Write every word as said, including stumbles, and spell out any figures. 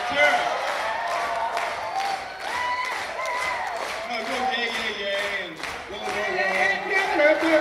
sir. No, go yeah, yeah, yeah. And go, go, go.